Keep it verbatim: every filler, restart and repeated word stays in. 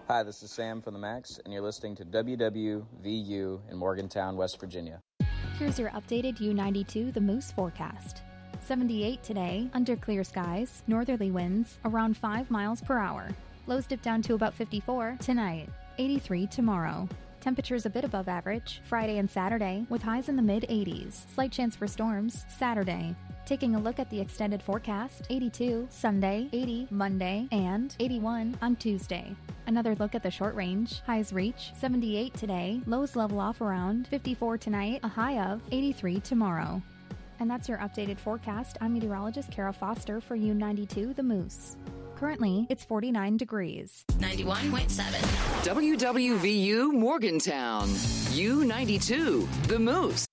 Hi, this is Sam from the Max, and you're listening to W W V U in Morgantown, West Virginia. Here's your updated U ninety-two The Moose forecast. seventy-eight today, under clear skies, northerly winds, around five miles per hour. Lows dip down to about fifty-four tonight, eighty-three tomorrow. Temperatures a bit above average, Friday and Saturday, with highs in the mid-eighties. Slight chance for storms, Saturday. Taking a look at the extended forecast, eighty-two Sunday, eighty Monday, and eighty-one on Tuesday. Another look at the short range. Highs reach seventy-eight today, lows level off around fifty-four tonight, a high of eighty-three tomorrow. And that's your updated forecast. I'm meteorologist Kara Foster for U ninety-two The Moose. Currently, it's forty-nine degrees. ninety-one point seven. W W V U Morgantown. U ninety-two The Moose.